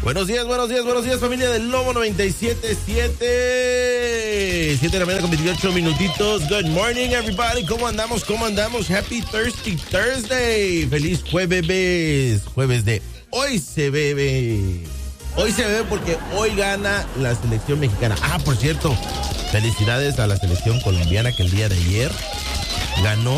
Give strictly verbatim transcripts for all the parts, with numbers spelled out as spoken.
Buenos días, buenos días, buenos días, familia del Lobo noventa y siete punto siete. siete de la mañana con veintiocho minutitos. Good morning, everybody. ¿Cómo andamos? ¿Cómo andamos? Happy Thirsty Thursday. Feliz jueves. Jueves de Hoy se bebe. Hoy se bebe porque hoy gana la selección mexicana. Ah, por cierto, felicidades a la selección colombiana que el día de ayer ganó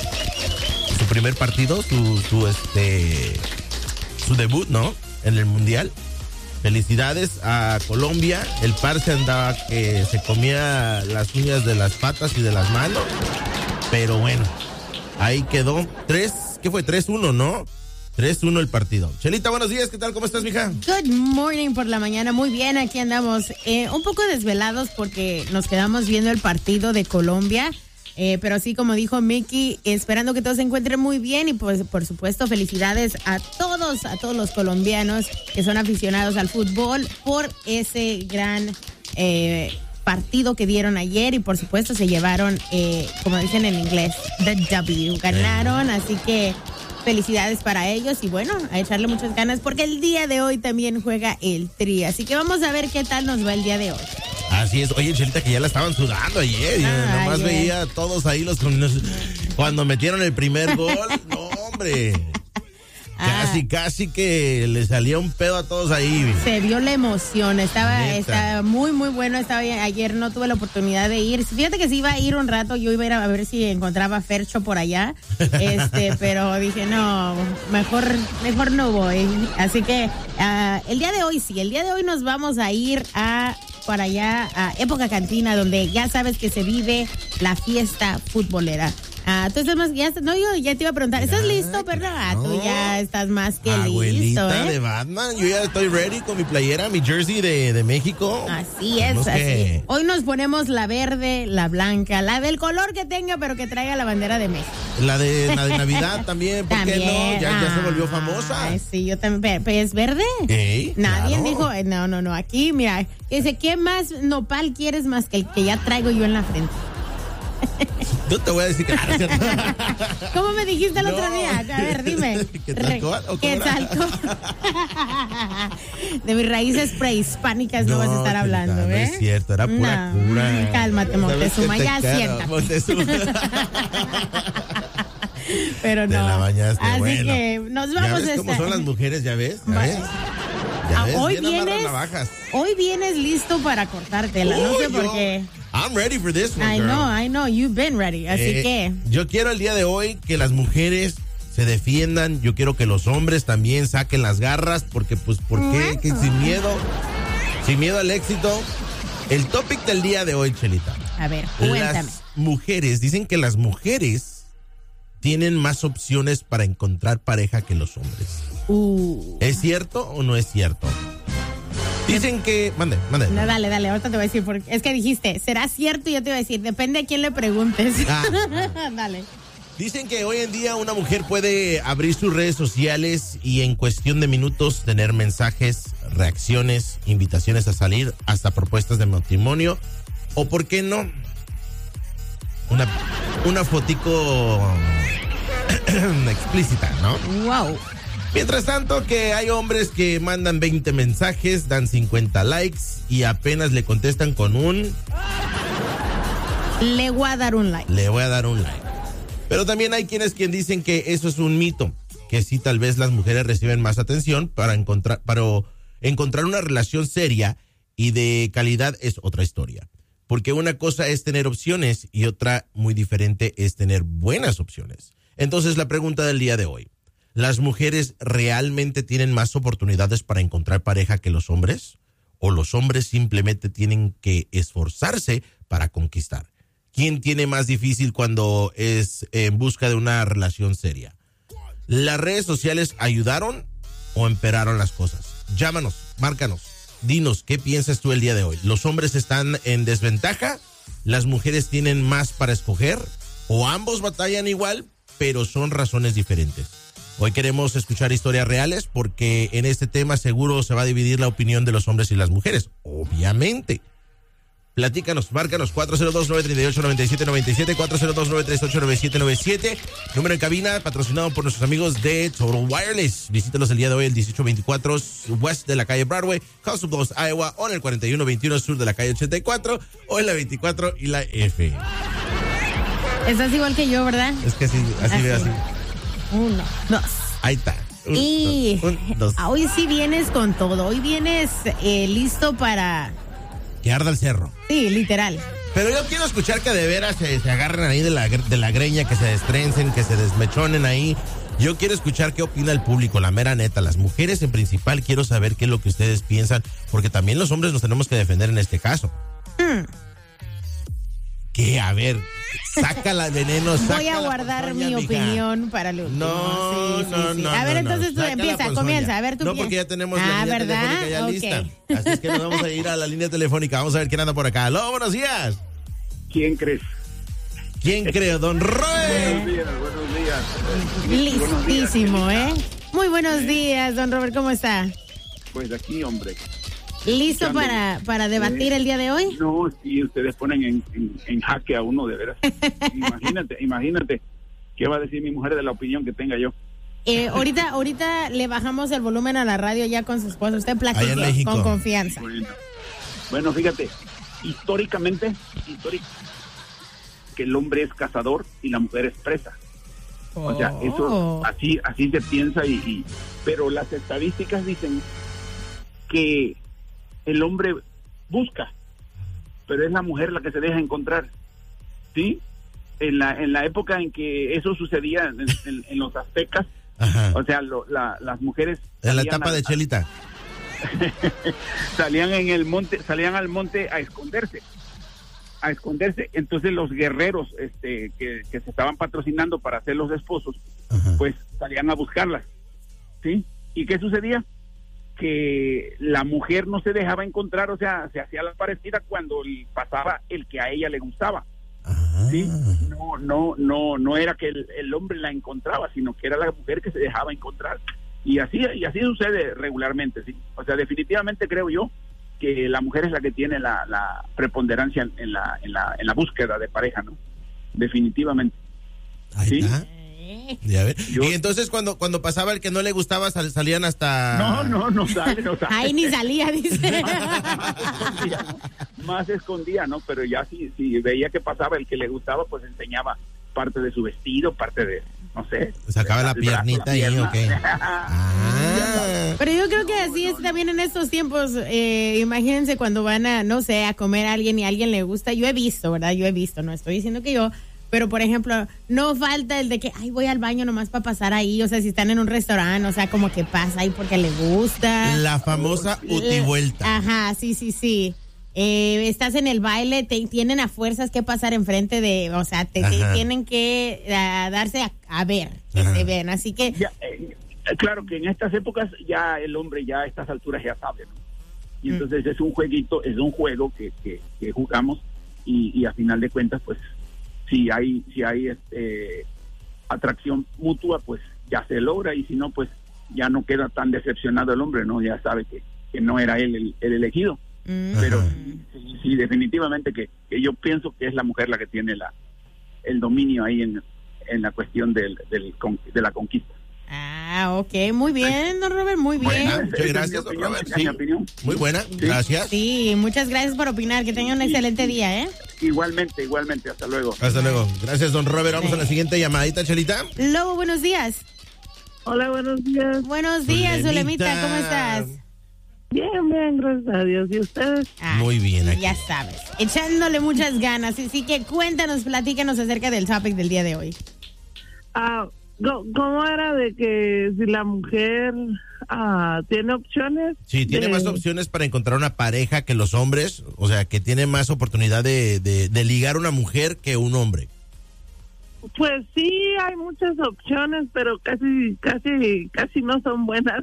su primer partido, su, su, este, su debut, ¿no? En el Mundial. Felicidades a Colombia. El par se andaba que se comía las uñas de las patas y de las manos. Pero bueno, ahí quedó. Tres, ¿qué fue? tres uno, ¿no? tres uno el partido. Chelita, buenos días. ¿Qué tal? ¿Cómo estás, mija? Good morning por la mañana. Muy bien, aquí andamos. Eh, un poco desvelados porque nos quedamos viendo el partido de Colombia. Eh, pero sí, como dijo Mickey, esperando que todos se encuentren muy bien y pues por supuesto felicidades a todos, a todos los colombianos que son aficionados al fútbol por ese gran eh, partido que dieron ayer y por supuesto se llevaron, eh, como dicen en inglés, the W, ganaron, así que felicidades para ellos y bueno, a echarle muchas ganas porque el día de hoy también juega el Tri, así que vamos a ver qué tal nos va el día de hoy. Así es. Oye, Chelita, que ya la estaban sudando ayer. Ah, nomás ayer. Veía a todos ahí los cuando metieron el primer gol. No, hombre. Ah. Casi, casi que le salía un pedo a todos ahí. Se vio la emoción. Estaba, estaba muy, muy bueno. Estaba ayer no tuve la oportunidad de ir. Fíjate que sí iba a ir un rato. Yo iba a ir a ver si encontraba a Fercho por allá. Este, pero dije, no, mejor, mejor no voy. Así que uh, el día de hoy sí. El día de hoy nos vamos a ir a para allá a Época Cantina, donde ya sabes que se vive la fiesta futbolera. Ah, tú estás más, ya, no, yo ya te iba a preguntar, ¿estás ya, listo, perro? Ah, no. Tú ya estás más que Abuelita listo, ¿eh? de Batman, yo ya estoy ready con mi playera, mi jersey de, de México. Así es, así. Que... Hoy nos ponemos la verde, la blanca, la del color que tenga, pero que traiga la bandera de México. La de, la de Navidad también, ¿por también, qué no? Ya, ah, ya se volvió famosa. Ay, sí, yo también, pero ¿es verde? ¿Eh? Nadie Claro. dijo, no, no, no, aquí, mira, dice, ¿qué más nopal quieres más que el que ya traigo yo en la frente? No te voy a decir que ¿Cómo me dijiste el no. otro día? A ver, dime. ¿Qué tal? ¿Qué tal? De mis raíces prehispánicas no, no vas a estar hablando, no, ¿eh? No es cierto, era pura no. cura. Cálmate, Moctezuma, ya siéntate. Moctezuma. Pero no. Te la bañaste, así bueno. que nos vamos ¿Ya ves a cómo estar... son las mujeres? ¿Ya ves? ¿Ya ves? Ah, hoy vienes, hoy vienes listo para cortártela, oh, no sé yo, por qué. I'm ready for this one, I girl. know, I know, you've been ready, así eh, que. Yo quiero el día de hoy que las mujeres se defiendan, yo quiero que los hombres también saquen las garras, porque pues, ¿por qué? Que sin miedo, sin miedo al éxito. El topic del día de hoy, Chelita. A ver, cuéntame. Las mujeres, dicen que las mujeres tienen más opciones para encontrar pareja que los hombres. Uh. ¿Es cierto o no es cierto? Dicen que... Mande, mande. No, dale, dale, ahorita te voy a decir, porque es que dijiste, ¿será cierto? Y yo te iba a decir, depende a quién le preguntes. Ah. Dale. Dicen que hoy en día una mujer puede abrir sus redes sociales y en cuestión de minutos tener mensajes, reacciones, invitaciones a salir, hasta propuestas de matrimonio. O, ¿por qué no? Una, una fotico explícita, ¿no? Wow. Mientras tanto, que hay hombres que mandan veinte mensajes, dan cincuenta likes y apenas le contestan con un... Le voy a dar un like. Le voy a dar un like. Pero también hay quienes quien dicen que eso es un mito, que sí, tal vez las mujeres reciben más atención para encontrar, para encontrar una relación seria y de calidad es otra historia. Porque una cosa es tener opciones y otra muy diferente es tener buenas opciones. Entonces, la pregunta del día de hoy. ¿Las mujeres realmente tienen más oportunidades para encontrar pareja que los hombres? ¿O los hombres simplemente tienen que esforzarse para conquistar? ¿Quién tiene más difícil cuando es en busca de una relación seria? ¿Las redes sociales ayudaron o empeoraron las cosas? Llámanos, márcanos, dinos, ¿qué piensas tú el día de hoy? ¿Los hombres están en desventaja? ¿Las mujeres tienen más para escoger? ¿O ambos batallan igual, pero son razones diferentes? Hoy queremos escuchar historias reales porque en este tema seguro se va a dividir la opinión de los hombres y las mujeres, obviamente. Platícanos, márcanos cuatro cero dos, nueve tres ocho, nueve siete nueve siete, cuatro cero dos, nueve tres ocho, nueve siete nueve siete. Número en cabina, patrocinado por nuestros amigos de Total Wireless. Visítalos el día de hoy, el dieciocho veinticuatro West de la calle Broadway, House of Blues, Iowa, o en el cuarenta y uno veintiuno Sur de la calle ochenta y cuatro, o en la veinticuatro y la F. Estás igual que yo, ¿verdad? Es que así, así, así. veo así. Uno, dos. Ahí está. Un, y dos, un, dos. Hoy sí vienes con todo. Hoy vienes eh, listo para... Que arda el cerro. Sí, literal. Pero yo quiero escuchar que de veras se, se agarren ahí de la, de la greña, que se destrencen, que se desmechonen ahí. Yo quiero escuchar qué opina el público, la mera neta. Las mujeres en principal, quiero saber qué es lo que ustedes piensan, porque también los hombres nos tenemos que defender en este caso. Mm. ¿Qué? A ver, saca la veneno, saca Voy a guardar mi mija. opinión para lo último. No, sí, no, sí, sí. no. A ver, no, entonces no. tú empieza, comienza. A ver, tú No, piensas. porque ya tenemos ah, la línea ¿verdad? telefónica ya okay. lista. Así es que nos vamos a ir a la línea telefónica. Vamos a ver quién anda por acá. Aló, buenos días. ¿Quién crees? ¿Quién cree? Don Robert. Buenos días, buenos días. Listísimo, buenos días. ¿eh? Muy buenos días, don Robert, ¿cómo está? Pues aquí, hombre. ¿Listo para, para debatir eh, el día de hoy? No, sí, ustedes ponen en, en, en jaque a uno, de veras. imagínate, imagínate. ¿Qué va a decir mi mujer de la opinión que tenga yo? Eh, ahorita, ahorita le bajamos el volumen a la radio ya con su esposo. Usted platique con confianza. Bueno, bueno, fíjate, históricamente, históricamente, que el hombre es cazador y la mujer es presa. O sea, eso así así se piensa y, y pero las estadísticas dicen que el hombre busca, pero es la mujer la que se deja encontrar, ¿sí? En la en la época en que eso sucedía en, en, en los aztecas, ajá. O sea, lo, la, las mujeres en la etapa a, de Chelita salían en el monte, salían al monte a esconderse. a esconderse, entonces los guerreros este que, que se estaban patrocinando para ser los esposos, ajá. Pues salían a buscarlas, ¿sí? ¿Y qué sucedía? Que la mujer no se dejaba encontrar, o sea, se hacía la parecida cuando pasaba el que a ella le gustaba, ajá. ¿Sí? No, no, no, no era que el, el hombre la encontraba, sino que era la mujer que se dejaba encontrar, y así, y así sucede regularmente, ¿sí? O sea, definitivamente creo yo que la mujer es la que tiene la, la preponderancia en, en la en la en la búsqueda de pareja, ¿no? Definitivamente. Ahí ¿sí? está. Ya ver. Yo, y entonces cuando cuando pasaba el que no le gustaba sal, salían hasta no no no sale no sale. Ahí ni salía, dice. más, escondía, más escondía, ¿no? Pero ya si si veía que pasaba el que le gustaba, pues enseñaba parte de su vestido, parte de no sé. Sacaba la piernita ahí, ¿o qué? Ah. Pero yo creo que así es también en estos tiempos. Eh, imagínense cuando van a, no sé, a comer a alguien y a alguien le gusta. Yo he visto, ¿verdad? Yo he visto, no estoy diciendo que yo, pero por ejemplo, no falta el de que, ay, voy al baño nomás para pasar ahí. O sea, si están en un restaurante, o sea, como que pasa ahí porque le gusta. La famosa utivuelta. Ajá, sí, sí, sí. Eh, estás en el baile, te tienen a fuerzas que pasar enfrente de, o sea, te, te tienen que uh, darse a, a ver, que ajá. se ven, así que... Ya, eh, claro que en estas épocas ya el hombre ya a estas alturas ya sabe, ¿no? Y entonces mm. es un jueguito, es un juego que, que, que jugamos y, y a final de cuentas, pues, si hay, si hay este, atracción mutua, pues ya se logra, y si no, pues ya no queda tan decepcionado el hombre, ¿no? Ya sabe que, que no era él el, el elegido. Pero sí, sí, sí, definitivamente que, que yo pienso que es la mujer la que tiene la el dominio ahí en, en la cuestión del, del de la conquista. Ah, ok, muy bien, don Robert, muy bien. Buena, muchas gracias, don Robert. Sí, muy buena, sí. Gracias. Sí, muchas gracias por opinar, que tengan un sí. excelente día, ¿eh? Igualmente, igualmente, hasta luego. Hasta luego, gracias, don Robert. Vamos sí. a la siguiente llamadita, Chelita. Lobo, buenos días. Hola, buenos días. Buenos días, Zulemita, ¿cómo estás? Bien, bien, gracias a Dios. ¿Y ustedes? Ay, muy bien aquí. Ya sabes, echándole muchas ganas. Así que cuéntanos, platícanos acerca del topic del día de hoy. Ah, ¿cómo era de que si la mujer ah, tiene opciones? Sí, tiene de... más opciones para encontrar una pareja que los hombres, o sea, que tiene más oportunidad de, de, de ligar una mujer que un hombre. Pues sí, hay muchas opciones, pero casi, casi, casi no son buenas.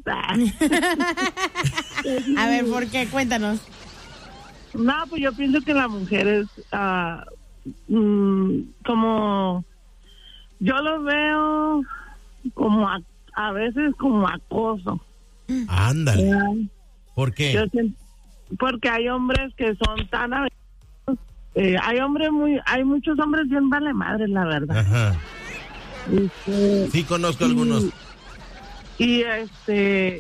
A ver, ¿por qué? Cuéntanos. No, pues yo pienso que la mujer es uh, mm, como, yo lo veo como a, a veces como acoso. Ándale. ¿Por qué? Yo siento, porque hay hombres que son tan aventureros eh, hay hombres muy, hay muchos hombres bien vale madre, la verdad. Ajá. Este, Sí, conozco algunos. Y este,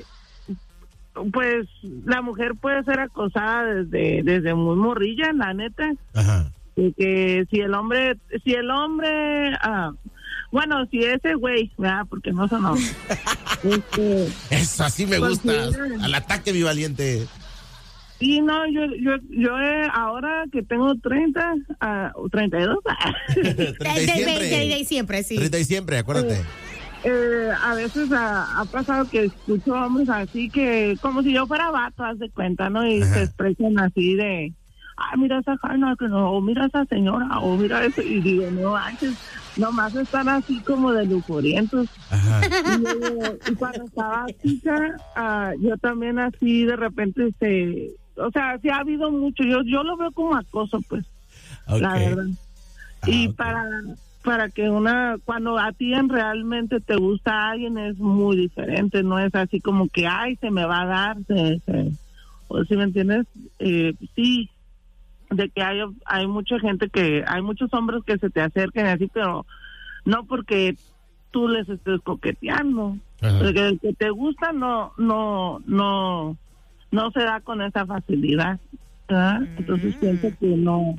pues la mujer puede ser acosada desde, desde muy morrilla, la neta. Ajá. Y que si el hombre, si el hombre, ah, bueno, si ese güey, ¿verdad? Porque no son hombres. este, Eso, así me gusta. considera- Al ataque, mi valiente. Sí, no, yo, yo, yo eh, ahora que tengo treinta, uh, treinta y dos, treinta y De, de- siempre. de- de siempre, sí. treinta y siempre, acuérdate. eh, a veces ha, ha pasado que escucho hombres así que, como si yo fuera vato, haz de cuenta, ¿no? Y Ajá. se expresan así de, ay, mira esa Jaina, que no, o mira esa señora, o mira eso, y digo, no, antes, nomás están así como de lujurientos. Ajá. Y, luego, y cuando estaba chica, ah, yo también así de repente, este, o sea, sí ha habido mucho, yo yo lo veo como acoso, pues, Ok. la verdad. Ah, y ok. para para que una, cuando a ti en realmente te gusta alguien es muy diferente, no es así como que, ay, se me va a dar, se, se- o si me entiendes, eh, sí, de que hay, hay mucha gente que, hay muchos hombres que se te acerquen así, pero no porque tú les estés coqueteando, Ajá. porque el que te gusta no, no, no, no se da con esa facilidad, ¿verdad? Entonces Mm. pienso que no,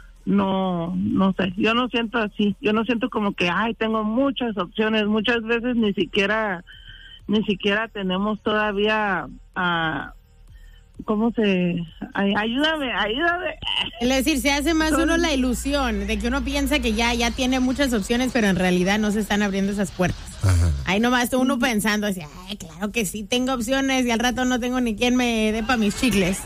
no, no sé, yo no siento así, yo no siento como que, ay, tengo muchas opciones, muchas veces ni siquiera, ni siquiera tenemos todavía, ah, ¿cómo se, ay, ayúdame, ayúdame? Es decir, se hace más uno la ilusión de que uno piensa que ya, ya tiene muchas opciones, pero en realidad no se están abriendo esas puertas. Ajá. Ahí nomás uno pensando así, ay, claro que sí, tengo opciones y al rato no tengo ni quien me dé para mis chicles.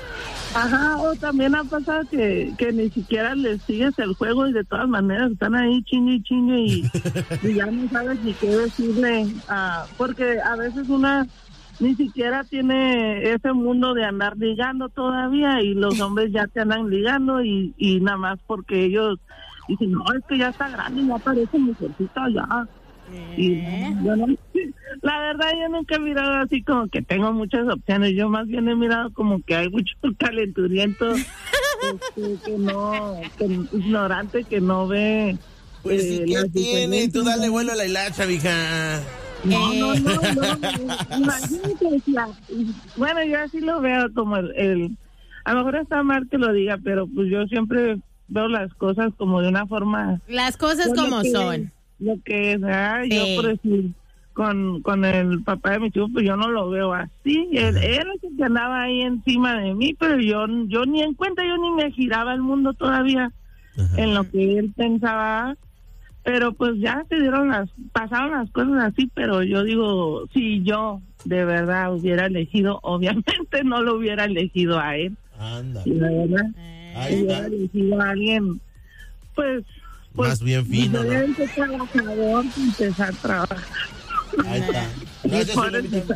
Ajá, o también ha pasado que, que ni siquiera les sigues el juego y de todas maneras están ahí chingue y chingue y, y ya no sabes ni qué decirle, ah, porque a veces una ni siquiera tiene ese mundo de andar ligando todavía y los hombres ya te andan ligando y, y nada más porque ellos dicen, no, es que ya está grande, ya parece mujercita ya. Y ¿Eh? yo no, la verdad yo nunca he mirado así como que tengo muchas opciones, yo más bien he mirado como que hay mucho calenturiento, este, que no, que ignorante, que no ve. Pues eh, sí, ¿qué las tiene? Tú diferencias. dale vuelo a la hilacha, mija. No, no, Eh. no, no, imagínate, si la- bueno, yo así lo veo como el, el, a lo mejor está mal que lo diga, pero pues yo siempre veo las cosas como de una forma. Las cosas Pues, lo como que- son. Lo que es, ¿verdad? Sí. Yo por decir, con, con el papá de mi chico, pues yo no lo veo así. Él, él es el que andaba ahí encima de mí, pero yo yo ni en cuenta, yo ni me giraba el mundo todavía Ajá. en lo que él pensaba. Pero pues ya se dieron las, pasaron las cosas así, pero yo digo, si yo de verdad hubiera elegido, obviamente no lo hubiera elegido a él. Anda. Y la verdad, Ahí hubiera está. elegido a alguien, pues... pues Más bien fino, ¿no? diferente, trabajador, que empezar a trabajar. Ahí está. Gracias, Zulemita.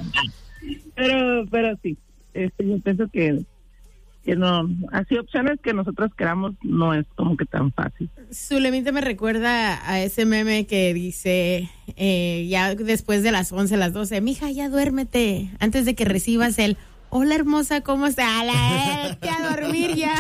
Pero, pero sí, este, yo pienso que, que no, así opciones que nosotros queramos no es como que tan fácil. Zulemita me recuerda a ese meme que dice, eh, ya después de las once, las doce, mija, ya duérmete, antes de que recibas el, hola hermosa, ¿cómo estás? Vete a dormir ya.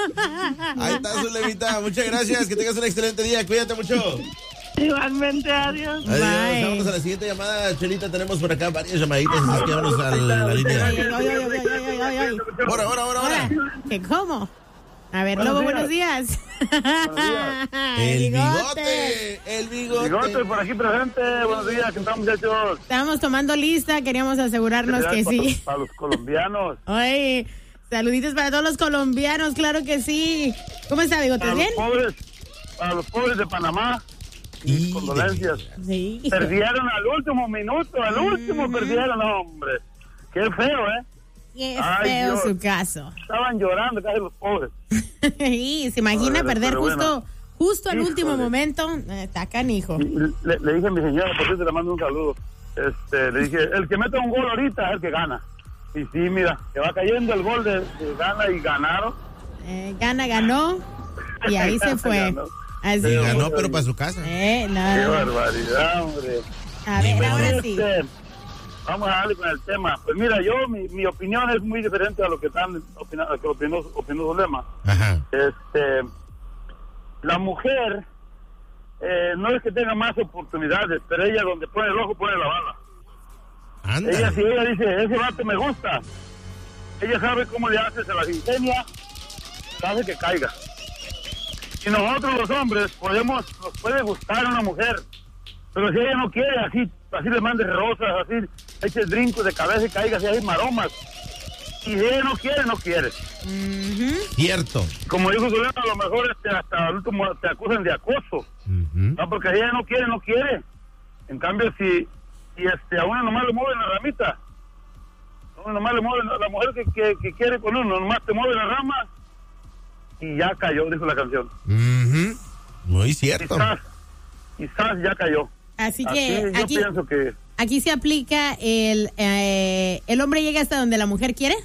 Ahí está, Zulemita. Muchas gracias. Que tengas un excelente día. Cuídate mucho. Igualmente, adiós. Adiós. Bye. Vamos a la siguiente llamada. Chelita, tenemos por acá varias llamaditas. Así que vamos a la línea. Ay, ay, ay, ay, ay, ay, ay, ay. Ahora, ahora, ahora, Hola, ahora. ¿qué cómo? A ver, Buenos Lobo, días. buenos días. El bigote. El Bigote bigote. por aquí presente. Buenos días, ¿qué tal, muchachos? Estábamos tomando lista, queríamos asegurarnos que Para- sí. Para los colombianos. Oye, saluditos para todos los colombianos, claro que sí. ¿Cómo está, bigote? Para los ¿Bien? pobres, para los pobres de Panamá. Mis Y- condolencias. Sí. Perdieron al último minuto, al último perdieron, hombre. Qué feo, ¿eh? Qué Ay, feo Dios. su caso. Estaban llorando casi los pobres. Y se imagina Joder, perder pero justo, bueno. justo al Híjole. último momento. Eh, Está canijo. Le, le dije a mi señora, por cierto, le mando un saludo. Este, le dije, el que meta un gol ahorita es el que gana. Y sí, mira, que va cayendo el gol de, de gana y ganaron. Eh, gana, ganó. Y ahí se fue. Ganó. Así. Y ganó, pero para su casa. Eh, no, Qué no. barbaridad, hombre. A ver, ahora sí. Este, vamos a darle con el tema. Pues mira, yo, mi, mi opinión es muy diferente a lo que están opinando, a lo que opinó, opinó Zulema. Ajá. Este, la mujer eh, no es que tenga más oportunidades, pero ella donde pone el ojo pone la bala. Ándale. Ella, si ella dice, ese vato me gusta, ella sabe cómo le hace, se la ingenia, sabe que caiga. Y nosotros los hombres podemos, nos puede gustar una mujer, pero si ella no quiere, así, así le mandes rosas, así, eches brincos de cabeza y caiga, así hay maromas. Y si ella no quiere, no quiere. Ujú. Cierto. Como dijo Zulema, a lo mejor este, hasta el último te acusan de acoso. Ujú. No, porque si ella no quiere, no quiere. En cambio, si, si este, a uno nomás le mueven la ramita, a uno nomás le mueven, la mujer que, que, que quiere con uno, nomás te mueve la rama y ya cayó, dijo la canción. Ujú. Muy cierto. Quizás, quizás ya cayó. Así Así, que yo aquí, pienso que aquí se aplica el, eh, el hombre llega hasta donde la mujer quiere.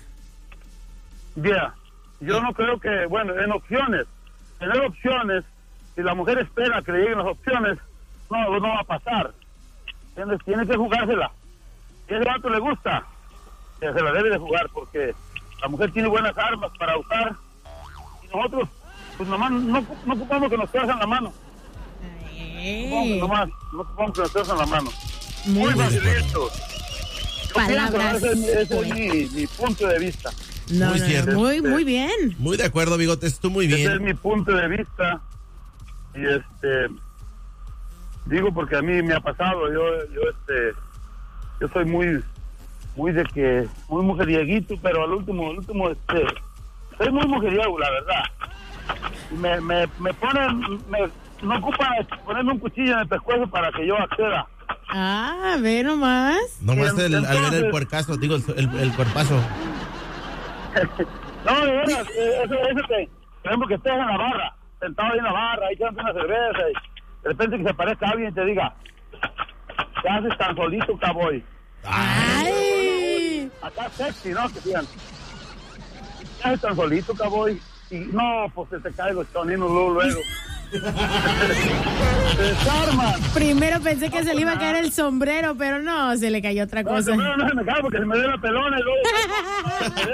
yeah, yo no creo que, bueno, en opciones, tener opciones, si la mujer espera que le lleguen las opciones, no, no va a pasar. ¿Entiendes? Tiene que jugársela. Si a ese vato le gusta, que se la debe de jugar, porque la mujer tiene buenas armas para usar y nosotros, pues nomás no, no ocupamos que nos trazan la mano. Ey. Nomás, no ocupamos que nos trazan la mano. Muy Muy facilito. Yo Palabras. pienso, ese es, mi, ese es mi, mi punto de vista. No, Muy no, cierto. muy, muy bien. Muy de acuerdo, Bigotes, tú muy Ese es bien. mi punto de vista. Y este, digo porque a mí me ha pasado, yo, yo este, yo soy muy, muy de que, muy mujeriego, pero al último, al último, este, soy muy mujeriego, la verdad. Me, me, me ponen, me, no ocupa ponerme un cuchillo en el pescuezo para que yo acceda. Ah, ve nomás. Nomás el, al ver el Entonces- puercazo, digo, el, el, el cuerpazo. No, de veras, eh, eso, eso que, por ejemplo, que estés en la barra, sentado ahí en la barra, ahí echando una cerveza, y de repente que se aparezca alguien y te diga, ¿qué haces tan solito, cowboy? Ay. Acá sexy, ¿no? Que digan, ¿qué haces tan solito, cowboy? Y no, pues se te caen los choninos luego, luego. Se desarman. Primero pensé que se le iba a caer el sombrero, pero no, se le cayó otra No, cosa. no, no se me cae porque se me ve la pelona y luego...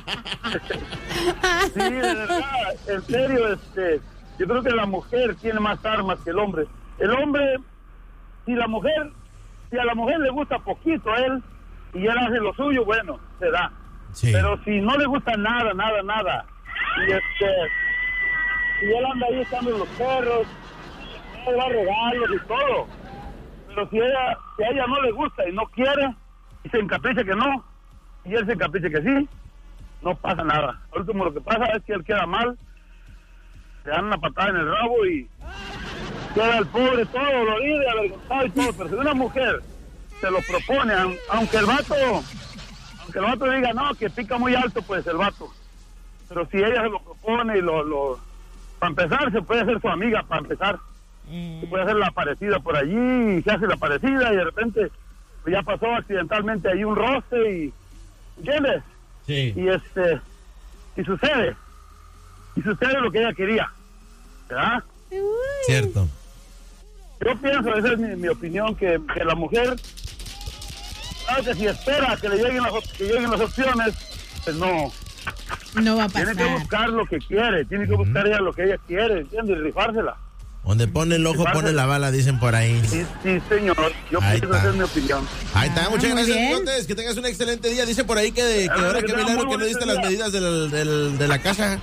Sí, de verdad, en serio, este, yo creo que la mujer tiene más armas que el hombre. El hombre, si la mujer, si a la mujer le gusta poquito a él y él hace lo suyo, bueno, se da. Sí. Pero si no le gusta nada, nada, nada, y este, y él anda ahí echando los perros, él va a regalos y todo. Pero si ella, si a ella no le gusta y no quiere, y se encapricha que no, y él se encapricha que sí, no pasa nada. Al último lo que pasa es que él queda mal, le dan una patada en el rabo y queda el pobre todo dolorido y avergonzado y todo. Pero si una mujer se lo propone, aun- aunque el vato, aunque el vato diga no, que pica muy alto, pues el vato. Pero si ella se lo propone y lo, lo para empezar, se puede hacer su amiga, para empezar. Se puede hacer la parecida por allí, y se hace la parecida y de repente pues ya pasó accidentalmente ahí un roce y, ¿entiendes? Sí. Y este, y sucede, y sucede lo que ella quería, ¿verdad? Cierto. Yo pienso, esa es mi, mi opinión, que, que la mujer, claro que si espera que le lleguen las, op- que lleguen las opciones, pues no, No va a tiene que pasar. buscar lo que quiere, tiene que buscar ella lo que ella quiere, ¿entiendes? Y rifársela. Donde pone el ojo, pone la bala, dicen por ahí. Sí, sí, señor, yo Ahí pienso, está. esa es mi opinión. Ahí está, Ah, muchas muy gracias, bien. Bigotes. Que tengas un excelente día. Dice por ahí que, de, que Ah, ahora que que tenga milagro muy que no diste bonito las día. medidas del, del, de la casa.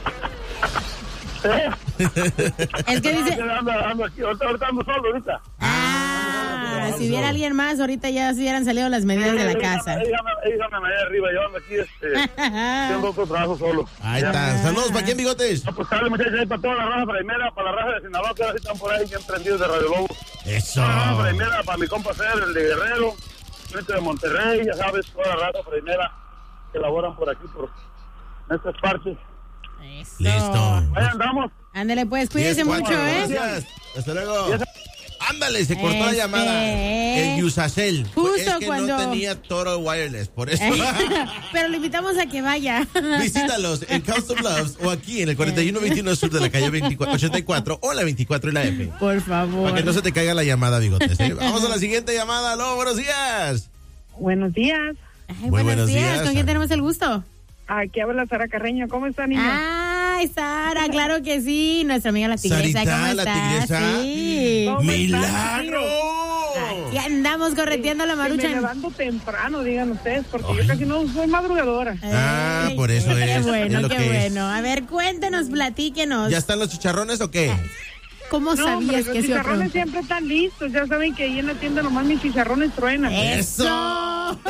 ¿Eh? Es que dice, Ando, ando aquí, ahorita, ahorita ando solo, ahorita. ah, si hubiera alguien más, ahorita ya se hubieran salido las medidas de la casa. Dígame allá arriba, yo ando aquí este, haciendo otro trabajo solo. Ahí está. Saludos, ¿para quién, Bigotes? No, pues dale, muchachos, ahí para toda la raza primera, para la raza de Sinaloa, que ahora sí están por ahí bien prendidos de Radio Lobo. Eso. Toda la raza primera, para mi compa Fer, el de Guerrero, gente de Monterrey, ya sabes, toda la raza primera que laboran por aquí, por estas partes. Eso. Listo. Ahí andamos. Ándale, pues, cuídense diez cuatro, mucho, ¿eh? Gracias. Hasta luego. Ándale, se cortó la Este, llamada. El Yusacel. Justo es que cuando- no tenía Toro Wireless, por eso. Pero lo invitamos a que vaya. Visítalos en Custom Loves o aquí en el cuarenta y uno veintiuno sur de la calle veinticuatro, ochenta y cuatro o la veinticuatro y la F. Por favor. Para que no se te caiga la llamada, Bigotes. ¿eh? Vamos a la siguiente llamada. Aló, buenos días. Buenos días. Ay, Muy buenos, buenos días. días, ¿Con quién Sara. tenemos el gusto? Aquí habla Sara Carreño. ¿Cómo está, niña? Ay, Sara, claro que sí. Nuestra amiga la tigresa. Sarita, ¿Cómo la está? tigresa. Sí. ¿Cómo ¡Milagro! Aquí andamos correteando la Que me maruchan. levanto temprano, digan ustedes, porque Ay. yo casi no soy madrugadora. Ah, Ay, por eso qué es, bueno, es lo qué que es. bueno. A ver, cuéntenos, platíquenos. ¿Ya están los chicharrones o qué? ¿Cómo No, hombre, sabías los que se iba a chicharrones preguntar? siempre están listos. Ya saben que ahí en la tienda nomás mis chicharrones truenan. ¡Eso!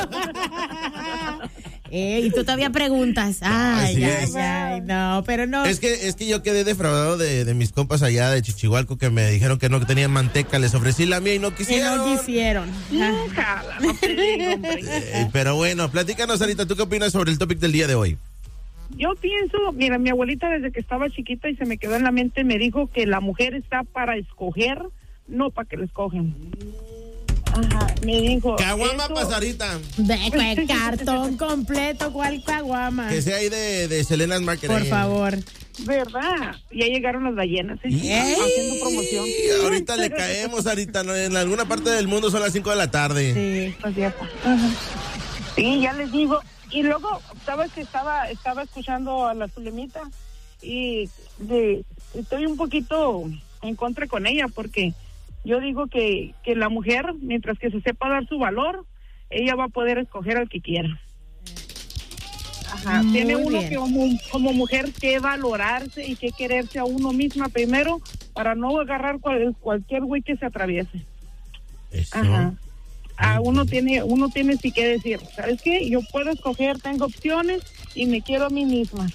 Eh, y tú todavía preguntas. Ay, Así ay, es. ay, no, pero no. Es que, es que yo quedé defraudado de, de mis compas allá de Chichihualco que me dijeron que no tenían manteca. Les ofrecí la mía y no que quisieron. no quisieron. Ah. Ojalá, no te digo, hombre. Eh, pero bueno, platícanos, Sarita, ¿tú qué opinas sobre el topic del día de hoy? Yo pienso, mira, mi abuelita desde que estaba chiquita y se me quedó en la mente, me dijo que la mujer está para escoger, no para que la escogen. Ajá, me dijo. Caguama eso- pa' Sarita. De de cartón completo, ¿cuál caguama? Que sea ahí de, de Selena's Market. Por ahí. favor. ¿Verdad? Ya llegaron las ballenas, ¿eh? Y- Haciendo promoción. y ahorita le caemos, Sarita. ¿no? En alguna parte del mundo son las cinco de la tarde. Sí. Pues ya está. Ajá. Sí, ya les digo. Y luego, ¿sabes que estaba estaba escuchando a la Zulemita? Y de, estoy un poquito en contra con ella porque yo digo que, que la mujer, mientras que se sepa dar su valor, ella va a poder escoger al que quiera. Ajá. Muy Tiene uno bien. que como, como mujer que valorarse y que quererse a uno misma primero para no agarrar cual- cualquier güey que se atraviese. Eso. Ajá. A uno tiene, uno tiene sí que decir, ¿sabes qué? Yo puedo escoger, tengo opciones y me quiero a mí misma.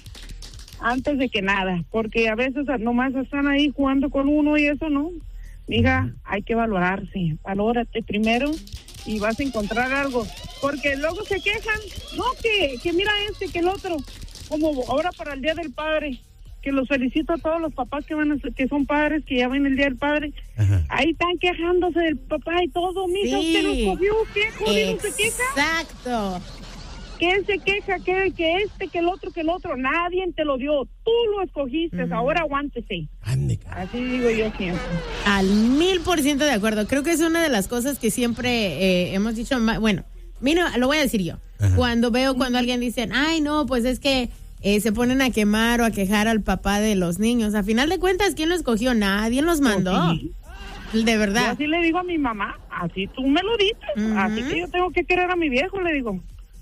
Antes de que nada, porque a veces nomás están ahí jugando con uno y eso no. Mija, hay que valorarse, valórate primero y vas a encontrar algo. Porque luego se quejan, no, que, que mira este, que el otro. Como ahora para el Día del Padre, que los felicito a todos los papás que van a, que son padres, que ya ven el Día del Padre. Ajá. Ahí están quejándose del papá y todo, mija, Sí. usted lo escogió, ¿qué jodido se queja? Exacto. ¿Quién se queja? Que, que este, que el otro, que el otro, nadie te lo dio, tú lo escogiste, ahora aguántese. Ande, cara. Así digo yo siempre. Al mil por ciento de acuerdo. Creo que es una de las cosas que siempre eh, hemos dicho. ma- Bueno, mira, lo voy a decir yo. Ajá. Cuando veo cuando alguien dice, ay, no, pues es que eh, se ponen a quemar o a quejar al papá de los niños. A final de cuentas, ¿quién lo escogió? Nadie los mandó. Sí. De Yo verdad. así le digo a mi mamá, así tú me lo dices, Ujú. así que yo tengo que querer a mi viejo, le digo.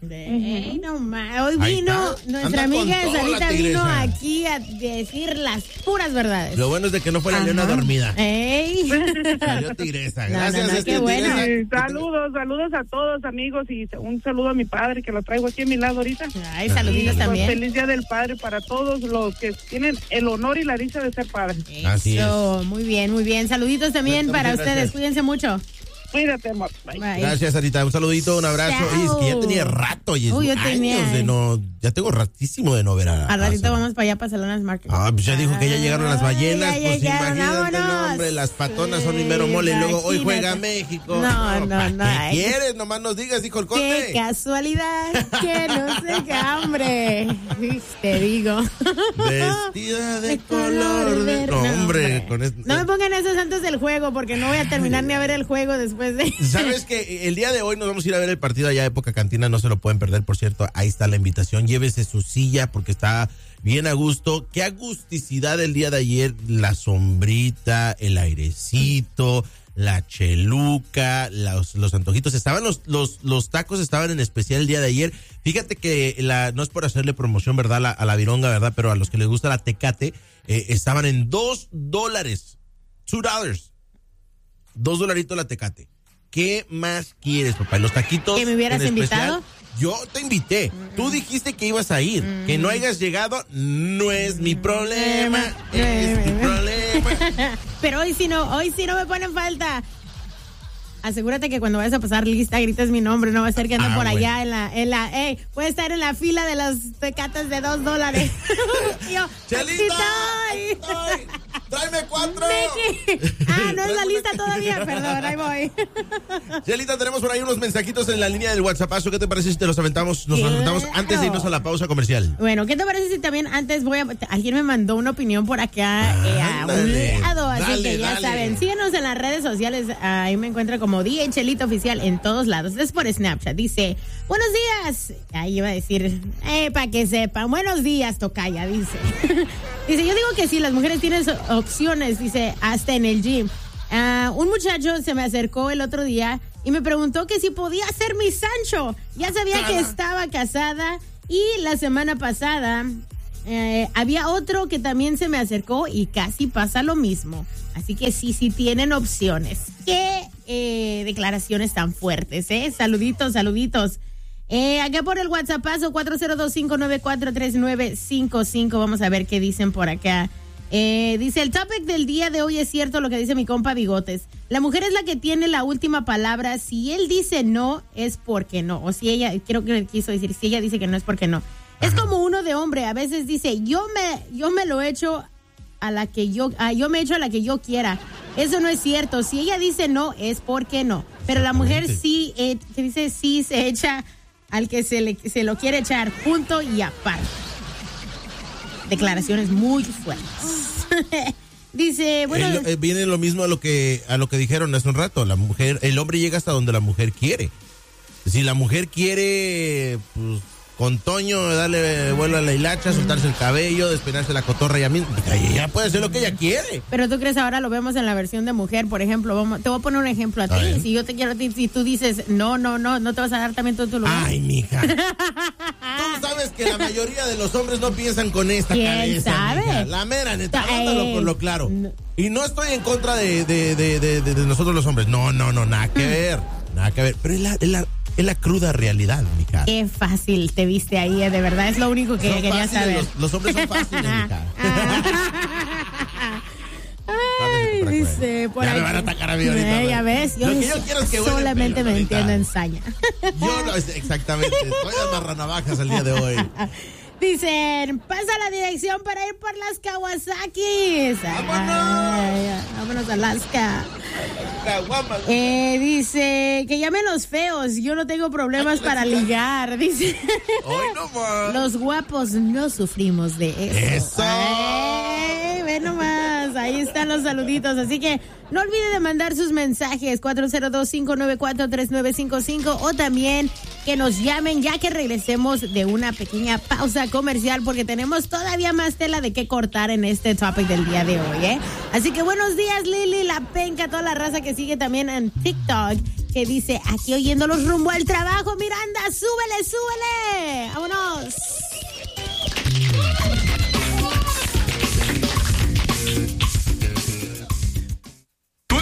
De- no ma- Hoy Ahí vino, está. nuestra Anda con amiga todo, la Sarita vino tigresa. aquí a decir las puras verdades. Lo bueno es de que no fue la Ajá. leona dormida. Ey. Salió tigresa. No, Gracias, no, no, este, qué bueno. tigresa. Eh, saludos, saludos a todos amigos y un saludo a mi padre que lo traigo aquí a mi lado ahorita. Ay, saluditos Y, pues, también. feliz Día del Padre para todos los que tienen el honor y la dicha de ser padres. Así Eso, muy bien, muy bien. Saluditos también Muchas para gracias. ustedes. Cuídense mucho. Cuídate, amor. Bye. Bye. Gracias, Sarita. Un saludito, un abrazo. Chao. Oye, es que ya tenía rato, y Uy, yo años tenía, de eh. no. Ya tengo ratísimo de no ver a. Al a ratito Sara. vamos para allá, para Salonas Market. Ah, pues ya dijo que ya llegaron las ballenas, Ay, ya pues llegaron, imagínate, no, vámonos. hombre, las patonas son mi Sí, mero mole, y luego hoy juega imagínate. México. No, no, ¿pa' no, ¿Qué ay. quieres? Nomás nos digas, dijo el Qué conde. casualidad, que no sé qué hambre. Te digo. Vestida de color de. No, hombre, con esto. No me pongan esos antes del juego porque no voy a terminar ni a ver el juego después de. ¿Sabes que el día de hoy nos vamos a ir a ver el partido allá de Época Cantina? No se lo pueden perder, por cierto. Ahí está la invitación. Llévese su silla porque está bien a gusto. Qué agusticidad el día de ayer. La sombrita, el airecito, la cheluca, los, los antojitos. Estaban los, los, los tacos estaban en especial el día de ayer. Fíjate que la, no es por hacerle promoción, ¿verdad? La, a la vironga, ¿verdad? Pero a los que les gusta la Tecate, eh, estaban en dos dólares. Two dollars. Dos dolaritos la Tecate. ¿Qué más quieres, papá? Los taquitos. ¿Que me hubieras en especial, invitado? Yo te invité. Mm. Tú dijiste que ibas a ir. Mm. Que no hayas llegado no es mi problema. Mm. Es mi problema. Pero hoy sí no, hoy sí no me ponen falta. Asegúrate que cuando vayas a pasar lista grites mi nombre, no va a ser que ande Ah, por bueno. allá en la, en la, ey, puede estar en la fila de los tecates de dos dólares. Y yo, Chelita, aquí estoy. estoy. ¡Tráeme cuatro! Mickey. Ah, no es la lista todavía, perdón, ahí voy. Chelita, tenemos por ahí unos mensajitos en la línea del WhatsAppazo. ¿Qué te parece si te los aventamos? Nos los aventamos antes de irnos a la pausa comercial. Bueno, ¿qué te parece si también antes voy a... Alguien me mandó una opinión por acá eh, a un lado, así dale, que ya dale. saben. Síguenos en las redes sociales. Ahí me encuentro como D J Chelita Oficial en todos lados. Es por Snapchat. Dice, buenos días. Ahí iba a decir, eh, para que sepan. Buenos días, tocaya, dice. Dice, yo digo que sí, las mujeres tienen opciones, dice, hasta en el gym. Uh, un muchacho se me acercó el otro día y me preguntó que si podía ser mi Sancho. Ya sabía que estaba casada y la semana pasada eh, había otro que también se me acercó y casi pasa lo mismo. Así que sí, sí tienen opciones. Qué eh, declaraciones tan fuertes, ¿eh? Saluditos, saluditos. Eh, acá por el WhatsAppazo cuatro cero dos cinco nueve cuatro tres nueve cinco cinco. Vamos a ver qué dicen por acá. Eh, dice, el topic del día de hoy es cierto lo que dice mi compa Bigotes. La mujer es la que tiene la última palabra. Si él dice no, es porque no. O si ella, creo que quiso decir, si ella dice que no, es porque no. Ajá. Es como uno de hombre. A veces dice, yo me, yo me lo echo a la que yo, ah, yo me echo a la que yo quiera. Eso no es cierto. Si ella dice no, es porque no. Pero la mujer sí, eh, que dice sí se echa al que se, le, se lo quiere echar, punto y aparte. Declaraciones muy fuertes. Dice, bueno, el, eh, viene lo mismo a lo que a lo que dijeron hace un rato. La mujer, el hombre llega hasta donde la mujer quiere. Si la mujer quiere, pues, con Toño, darle vuelo a la hilacha, soltarse el cabello, despeinarse la cotorra ella misma, ella puede hacer lo que ella quiere. Pero tú crees, ahora lo vemos en la versión de mujer, por ejemplo, vamos, te voy a poner un ejemplo a ti. A si yo te quiero a ti, si tú dices, no, no, no, no te vas a dar también todo tu lugar. Ay, mija. Tú sabes que la mayoría de los hombres no piensan con esta ¿Quién cabeza, sabe? Mija. La mera, neta, Ay, mándalo por lo claro. no. Y no estoy en contra de, de, de, de, de, de nosotros los hombres. No, no, no, nada que ver. Nada que ver. Pero es la, es la, es la cruda realidad, mija. Qué fácil te viste ahí, de verdad, es lo único que son quería fáciles, saber. Los, los hombres son fáciles, mija. Ay, dice, por ya ahí. me van a atacar a mí ahorita. Eh, ya ves, yo, lo que yo quiero es que solamente pelo, me ahorita. entiendo en saña. Yo no, exactamente, estoy de marranavajas el día de hoy. Dicen, pasa la dirección para ir por las Kawasaki's. ¡Vámonos! Ay, ay, vámonos a Alaska. Caguamas. Eh, dice, que llamen los feos, yo no tengo problemas para ligar. Dice, Hoy no más. los guapos no sufrimos de eso. Eso. Ay, ve nomás, ahí están los saluditos. Así que no olvide de mandar sus mensajes cuatro cero dos cinco nueve cuatro tres nueve cinco cinco o también que nos llamen ya que regresemos de una pequeña pausa comercial porque tenemos todavía más tela de qué cortar en este topic del día de hoy, ¿eh? Así que buenos días, Lili, la penca, toda la raza que sigue también en TikTok, que dice, aquí oyéndolos rumbo al trabajo, Miranda, súbele, súbele. ¡Vámonos!